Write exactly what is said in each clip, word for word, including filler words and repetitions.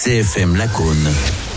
C F M Lacaune,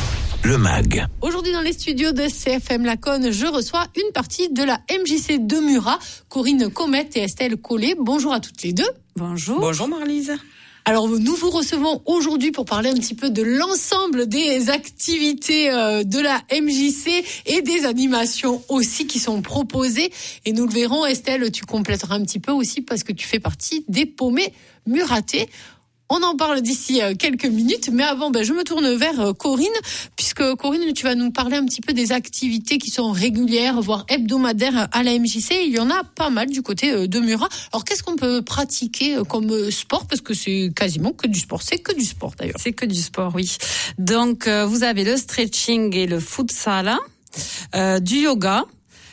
le M A G. Aujourd'hui dans les studios de C F M Lacaune, je reçois une partie de la M J C de Murat, Corinne Comette et Estelle Collet. Bonjour à toutes les deux. Bonjour. Bonjour Marlise. Alors nous vous recevons aujourd'hui pour parler un petit peu de l'ensemble des activités de la M J C et des animations aussi qui sont proposées. Et nous le verrons, Estelle, tu complèteras un petit peu aussi parce que tu fais partie des paumés muratés. On en parle d'ici quelques minutes, mais avant, ben, je me tourne vers Corinne, puisque Corinne, tu vas nous parler un petit peu des activités qui sont régulières, voire hebdomadaires à la M J C. Il y en a pas mal du côté de Murat. Alors, qu'est-ce qu'on peut pratiquer comme sport? Parce que c'est quasiment que du sport. C'est que du sport, d'ailleurs. C'est que du sport, oui. Donc, euh, vous avez le stretching et le futsal, euh, du yoga,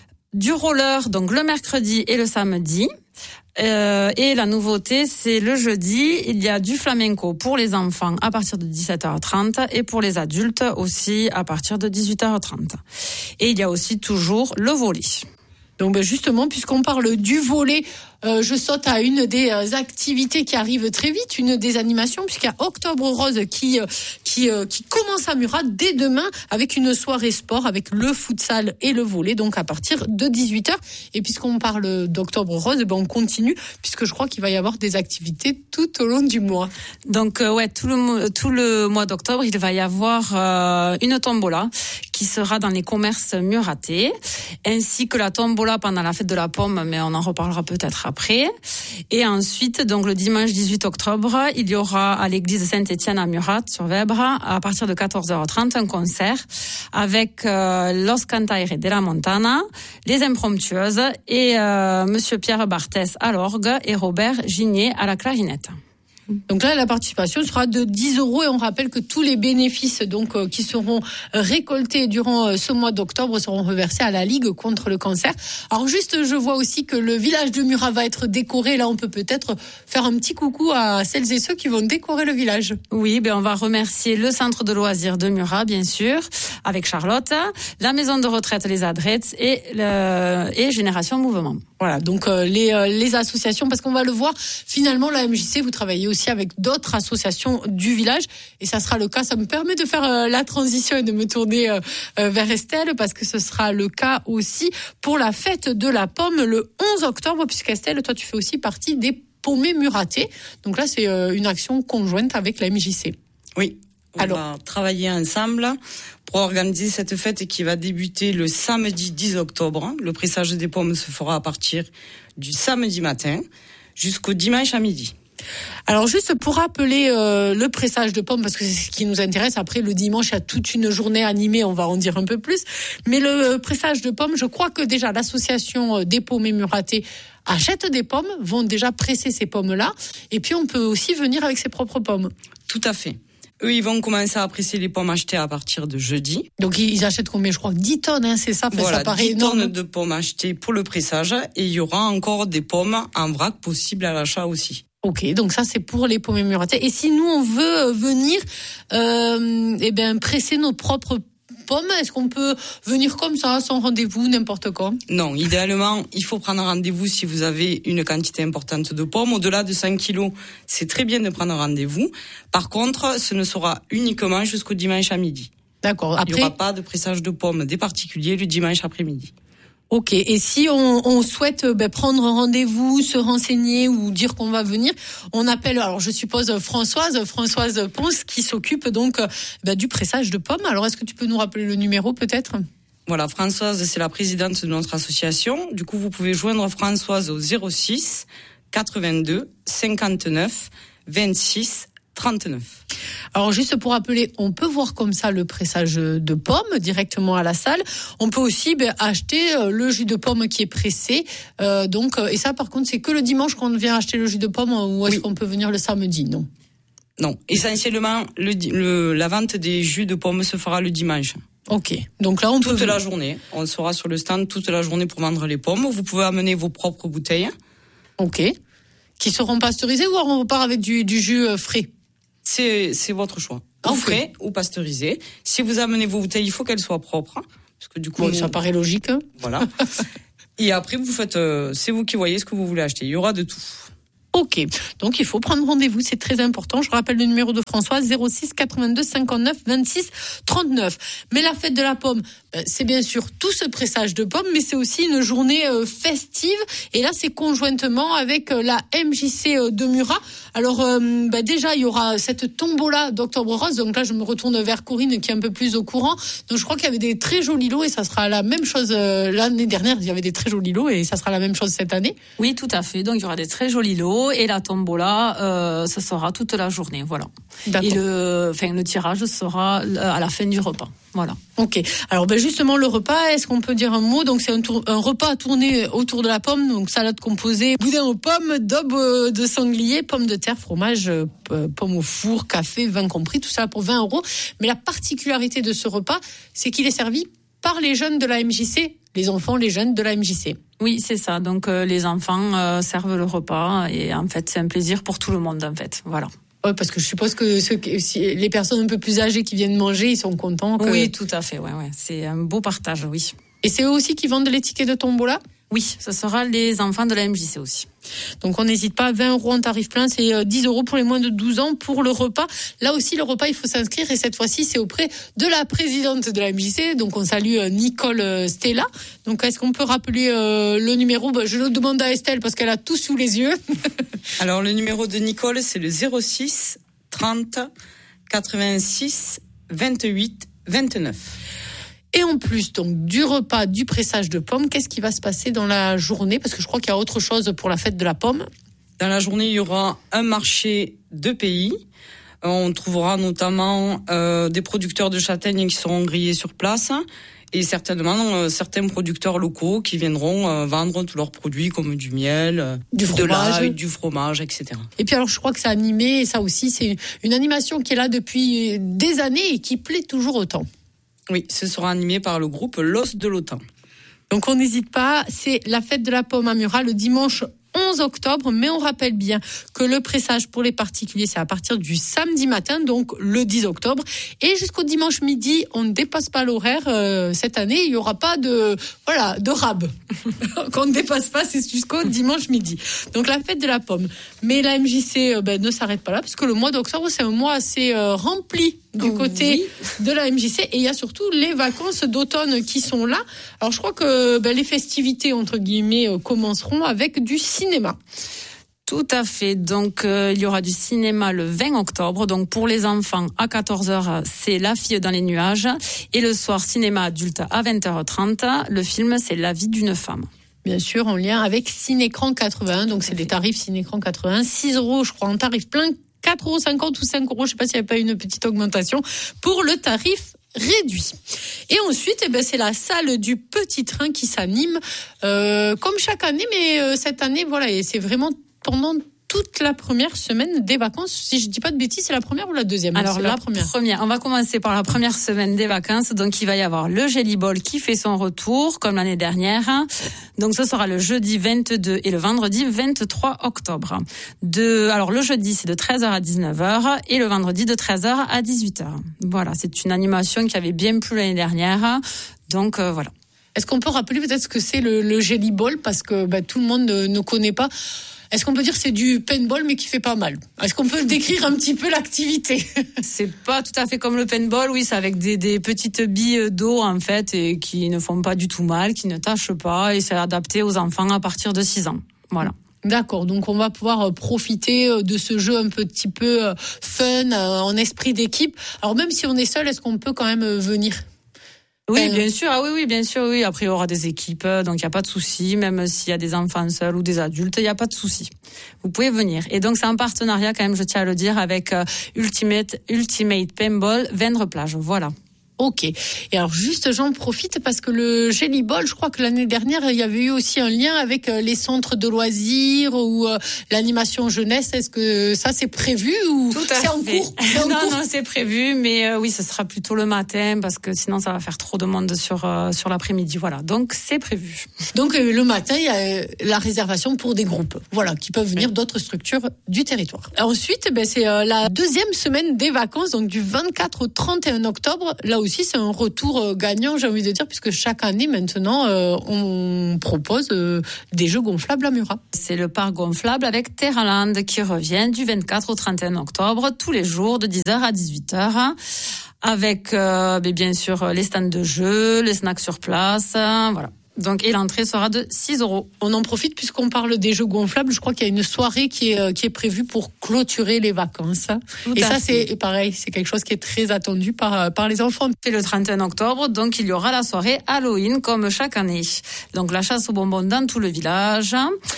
du roller, donc le mercredi et le samedi. Euh, et la nouveauté, c'est le jeudi, il y a du flamenco pour les enfants à partir de dix-sept heures trente et pour les adultes aussi à partir de dix-huit heures trente. Et il y a aussi toujours le volley. Donc ben justement, puisqu'on parle du volley, euh, je saute à une des euh, activités qui arrive très vite, une des animations, puisqu'il y a Octobre Rose qui euh, qui euh, qui commence à Murat dès demain avec une soirée sport avec le futsal et le volley, donc à partir de dix-huit heures. Et puisqu'on parle d'Octobre Rose, ben on continue, puisque je crois qu'il va y avoir des activités tout au long du mois. Donc euh, ouais, tout le tout le mois d'octobre, il va y avoir euh, une tombola qui sera dans les commerces muratés, ainsi que la tombola pendant la fête de la pomme, mais on en reparlera peut-être après. Et ensuite, donc le dimanche dix-huit octobre, il y aura à l'église Saint-Étienne à Murat, sur Vèbre, à partir de quatorze heures trente, un concert avec euh, Los Cantaires de la Montana, les Impromptueuses et euh, Monsieur Pierre Barthès à l'orgue et Robert Gigné à la clarinette. Donc là, la participation sera de dix euros et on rappelle que tous les bénéfices donc euh, qui seront récoltés durant euh, ce mois d'octobre seront reversés à la Ligue contre le cancer. Alors juste, je vois aussi que le village de Murat va être décoré. Là, on peut peut-être faire un petit coucou à celles et ceux qui vont décorer le village. Oui, ben on va remercier le centre de loisirs de Murat, bien sûr, avec Charlotte, la maison de retraite Les Adrettes et, le, et Génération Mouvement. Voilà, donc euh, les euh, les associations, parce qu'on va le voir, finalement la M J C, vous travaillez aussi avec d'autres associations du village, et ça sera le cas, ça me permet de faire euh, la transition et de me tourner euh, euh, vers Estelle, parce que ce sera le cas aussi pour la fête de la pomme le onze octobre, puisqu'Estelle, toi tu fais aussi partie des paumés muratés, donc là c'est euh, une action conjointe avec la M J C. Oui. On Alors, va travailler ensemble pour organiser cette fête qui va débuter le samedi dix octobre. Le pressage des pommes se fera à partir du samedi matin jusqu'au dimanche à midi. Alors juste pour rappeler euh, le pressage de pommes, parce que c'est ce qui nous intéresse. Après le dimanche, il y a toute une journée animée, on va en dire un peu plus. Mais le pressage de pommes, je crois que déjà l'association des paumés muratés achète des pommes, vont déjà presser ces pommes-là. Et puis on peut aussi venir avec ses propres pommes. Tout à fait. Eux, ils vont commencer à presser les pommes achetées à partir de jeudi. Donc, ils achètent combien? Je crois dix tonnes, hein, c'est ça? Voilà, ça paraît dix énorme. tonnes de pommes achetées pour le pressage. Et il y aura encore des pommes en vrac possibles à l'achat aussi. Ok, donc ça, c'est pour les paumés muratés. Et si nous, on veut venir, euh, eh ben, presser nos propres pommes, est-ce qu'on peut venir comme ça, sans rendez-vous, n'importe quand? Non, idéalement, il faut prendre rendez-vous si vous avez une quantité importante de pommes. Au-delà de cinq kilos, c'est très bien de prendre rendez-vous. Par contre, ce ne sera uniquement jusqu'au dimanche à midi. D'accord. Après... Il n'y aura pas de pressage de pommes des particuliers le dimanche après-midi. Ok, et si on, on souhaite ben, prendre rendez-vous, se renseigner ou dire qu'on va venir, on appelle, alors je suppose Françoise, Françoise Ponce, qui s'occupe donc ben, du pressage de pommes. Alors est-ce que tu peux nous rappeler le numéro peut-être ? Voilà, Françoise, c'est la présidente de notre association. Du coup, vous pouvez joindre Françoise au zéro six quatre-vingt-deux cinquante-neuf vingt-six trente-neuf. Alors juste pour rappeler, on peut voir comme ça le pressage de pommes directement à la salle. On peut aussi ben, acheter le jus de pomme qui est pressé. Euh, donc et ça par contre c'est que le dimanche qu'on vient acheter le jus de pomme ou est-ce oui. qu'on peut venir le samedi? Non. Non, essentiellement le, le, la vente des jus de pommes se fera le dimanche. Ok, donc là on toute peut... la journée. On sera sur le stand toute la journée pour vendre les pommes. Vous pouvez amener vos propres bouteilles. Ok. Qui seront pasteurisées ou on repart avec du, du jus frais? C'est, c'est votre choix. Ou okay. Frais ou pasteurisé. Si vous amenez vos bouteilles, il faut qu'elles soient propres. Parce que du coup, bon, nous... ça paraît logique. Hein. Voilà. Et après, vous faites, euh, c'est vous qui voyez ce que vous voulez acheter. Il y aura de tout. Ok, donc il faut prendre rendez-vous, c'est très important. Je rappelle le numéro de François, zéro six quatre-vingt-deux cinquante-neuf vingt-six trente-neuf. Mais la fête de la pomme, c'est bien sûr tout ce pressage de pommes, mais c'est aussi une journée festive. Et là, c'est conjointement avec la M J C de Murat. Alors euh, bah déjà, il y aura cette tombola d'Octobre Rose. Donc là, je me retourne vers Corinne qui est un peu plus au courant. Donc je crois qu'il y avait des très jolis lots et ça sera la même chose. Euh, l'année dernière, il y avait des très jolis lots et ça sera la même chose cette année. Oui, tout à fait. Donc il y aura des très jolis lots. Et la tombola, euh, ça sera toute la journée, voilà. D'accord. Et le, enfin, le tirage sera à la fin du repas, voilà. Ok. Alors, ben justement, le repas, est-ce qu'on peut dire un mot? Donc, c'est un, tour, un repas tourné autour de la pomme, donc salade composée, boudin aux pommes, daube de sanglier, pommes de terre, fromage, euh, pommes au four, café, vin compris, tout ça pour vingt euros. Mais la particularité de ce repas, c'est qu'il est servi par les jeunes de la M J C, les enfants, les jeunes de la M J C. Oui, c'est ça. Donc euh, les enfants euh, servent le repas et en fait c'est un plaisir pour tout le monde en fait. Voilà. Ouais, parce que je suppose que ceux, si, les personnes un peu plus âgées qui viennent manger, ils sont contents. Que... Oui, tout à fait. Ouais, ouais. C'est un beau partage, oui. Et c'est eux aussi qui vendent les tickets de tombola? Oui, ce sera les enfants de la M J C aussi. Donc on n'hésite pas, vingt euros en tarif plein, c'est dix euros pour les moins de douze ans pour le repas. Là aussi, le repas, il faut s'inscrire et cette fois-ci, c'est auprès de la présidente de la M J C. Donc on salue Nicole Stella. Donc est-ce qu'on peut rappeler euh, le numéro? bah, Je le demande à Estelle parce qu'elle a tout sous les yeux. Alors le numéro de Nicole, c'est le zéro six trente quatre-vingt-six vingt-huit vingt-neuf. Et en plus, donc, du repas, du pressage de pommes, qu'est-ce qui va se passer dans la journée? Parce que je crois qu'il y a autre chose pour la fête de la pomme. Dans la journée, il y aura un marché de pays. On trouvera notamment euh, des producteurs de châtaignes qui seront grillés sur place et certainement euh, certains producteurs locaux qui viendront euh, vendre tous leurs produits comme du miel, euh, du de fromage. l'ail, du fromage, et cetera. Et puis alors, je crois que c'est animé, et ça aussi, c'est une animation qui est là depuis des années et qui plaît toujours autant. Oui, ce sera animé par le groupe L'Os de l'Autan. Donc on n'hésite pas, c'est la fête de la pomme à Murat le dimanche onze octobre, mais on rappelle bien que le pressage pour les particuliers, c'est à partir du samedi matin, donc le dix octobre, et jusqu'au dimanche midi, on ne dépasse pas l'horaire. Euh, cette année, il n'y aura pas de, voilà, de rab. Qu'on ne dépasse pas, c'est jusqu'au dimanche midi. Donc la fête de la pomme. Mais la M J C euh, ben, ne s'arrête pas là, parce que le mois d'octobre, c'est un mois assez euh, rempli du côté oui. de la M J C, et il y a surtout les vacances d'automne qui sont là. Alors je crois que ben, les festivités entre guillemets euh, commenceront avec du cinéma. Tout à fait. Donc euh, il y aura du cinéma le vingt octobre. Donc pour les enfants à quatorze heures, c'est La fille dans les nuages, et le soir cinéma adulte à vingt heures trente. Le film, c'est La vie d'une femme. Bien sûr, en lien avec Cinécran quatre-vingts. Donc c'est des tarifs Cinécran quatre-vingts, six euros je crois en tarif plein, quatre euros cinquante ou cinq euros, je ne sais pas s'il n'y avait pas une petite augmentation pour le tarif réduit. Et ensuite, eh ben, c'est la salle du Petit Train qui s'anime euh, comme chaque année, mais euh, cette année, voilà, et c'est vraiment pendant toute la première semaine des vacances. Si je dis pas de bêtises, c'est la première ou la deuxième? Alors c'est la, la première. première. On va commencer par la première semaine des vacances. Donc il va y avoir le Jelly Ball qui fait son retour comme l'année dernière. Donc ce sera le jeudi vingt-deux et le vendredi vingt-trois octobre. De alors le jeudi c'est de treize heures à dix-neuf heures et le vendredi de treize heures à dix-huit heures. Voilà, c'est une animation qui avait bien plu l'année dernière. Donc euh, voilà. Est-ce qu'on peut rappeler peut-être ce que c'est le, le Jelly Ball, parce que bah, tout le monde ne, ne connaît pas. Est-ce qu'on peut dire que c'est du paintball mais qui fait pas mal? Est-ce qu'on peut décrire un petit peu l'activité? C'est pas tout à fait comme le paintball, oui, c'est avec des, des petites billes d'eau en fait et qui ne font pas du tout mal, qui ne tâchent pas, et c'est adapté aux enfants à partir de six ans. Voilà. D'accord, donc on va pouvoir profiter de ce jeu un petit peu fun, en esprit d'équipe. Alors même si on est seul, est-ce qu'on peut quand même venir? Oui, bien sûr. Ah oui, oui, bien sûr. Oui. Après, il y aura des équipes, donc il y a pas de souci. Même s'il y a des enfants seuls ou des adultes, il y a pas de souci. Vous pouvez venir. Et donc c'est un partenariat quand même, je tiens à le dire, avec Ultimate Ultimate Paintball Vendre Plage. Voilà. Ok. Et alors juste, j'en profite parce que le Jelly Ball, je crois que l'année dernière, il y avait eu aussi un lien avec les centres de loisirs ou euh, l'animation jeunesse. Est-ce que ça c'est prévu ou Tout à c'est fait. en cours? C'est en non, cours non, c'est prévu, mais euh, oui, ce sera plutôt le matin parce que sinon ça va faire trop de monde sur euh, sur l'après-midi. Voilà. Donc c'est prévu. Donc euh, le matin, il y a la réservation pour des groupes, voilà, qui peuvent venir d'autres structures du territoire. Ensuite, ben c'est euh, la deuxième semaine des vacances, donc du vingt-quatre au trente et un octobre. Là aussi, aussi, c'est un retour gagnant, j'ai envie de dire, puisque chaque année, maintenant, euh, on propose euh, des jeux gonflables à Murat. C'est le parc gonflable avec Terraland qui revient du vingt-quatre au trente et un octobre, tous les jours de dix heures à dix-huit heures. Avec, euh, bien sûr, les stands de jeux, les snacks sur place, euh, voilà. Donc, et l'entrée sera de six euros. On en profite puisqu'on parle des jeux gonflables. Je crois qu'il y a une soirée qui est, qui est prévue pour clôturer les vacances. Tout et ça, fait. c'est pareil, c'est quelque chose qui est très attendu par, par les enfants. C'est le trente et un octobre, donc il y aura la soirée Halloween comme chaque année. Donc la chasse aux bonbons dans tout le village.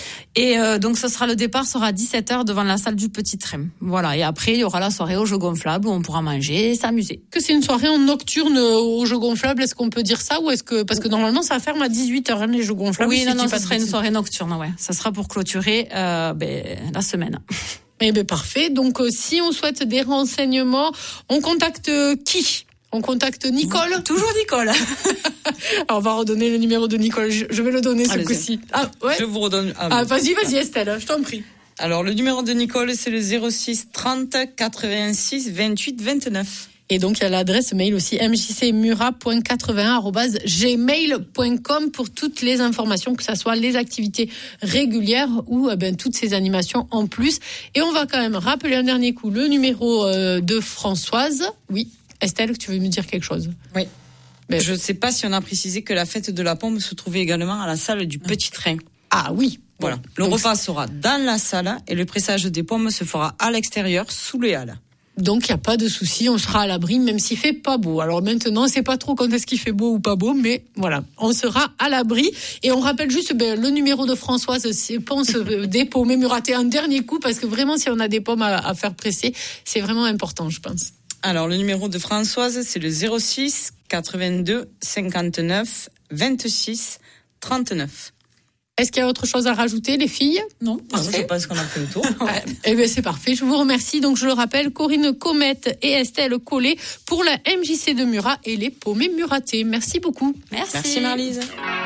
Et euh, donc ce sera le départ sera à dix-sept heures devant la salle du Petit Train. Voilà. Et après, il y aura la soirée aux jeux gonflables où on pourra manger et s'amuser. Que c'est une soirée en nocturne aux jeux gonflables, est-ce qu'on peut dire ça ou est-ce que parce que normalement ça ferme à dix-huit heures hein, les jeux gonflables. Oui, non, non, ça sera une soirée nocturne, ouais. Ça sera pour clôturer euh, ben, la semaine. Eh ben parfait. Donc euh, si on souhaite des renseignements, on contacte euh, qui ? On contacte Nicole. Toujours Nicole. Alors, on va redonner le numéro de Nicole. Je, je vais le donner ce Allez-y. coup-ci. Ah ouais. Je vous redonne. Ah, Ah vas-y, vas-y Estelle, je t'en prie. Alors, le numéro de Nicole, c'est le zéro six trente quatre-vingt-six vingt-huit vingt-neuf. Et donc, il y a l'adresse mail aussi, m j c murat point quatre-vingt-un arobase gmail point com pour toutes les informations, que ce soit les activités régulières ou eh ben, toutes ces animations en plus. Et on va quand même rappeler un dernier coup le numéro euh, de Françoise. Oui, Estelle, tu veux me dire quelque chose ? Oui. Ben, Je ne sais pas si on a précisé que la fête de la pomme se trouvait également à la salle du Petit Train. Ah oui. Voilà. Bon. Le Donc, repas sera dans la salle et le pressage des pommes se fera à l'extérieur, sous les halles. Donc, il n'y a pas de souci, on sera à l'abri, même s'il fait pas beau. Alors maintenant, c'est pas trop quand est-ce qu'il fait beau ou pas beau, mais voilà, on sera à l'abri. Et on rappelle juste ben, le numéro de Françoise, c'est pense des pommes Muraté un dernier coup, parce que vraiment, si on a des pommes à, à faire presser, c'est vraiment important, je pense. Alors, le numéro de Françoise, c'est le zéro six quatre-vingt-deux cinquante-neuf vingt-six trente-neuf. Est-ce qu'il y a autre chose à rajouter, les filles ? Non, Je pense qu'on a fait le tour. Eh bien, c'est parfait. Je vous remercie. Donc, je le rappelle, Corinne Comète et Estelle Collet pour la M J C de Murat et les paumés muratés. Merci beaucoup. Merci. Merci Marlise.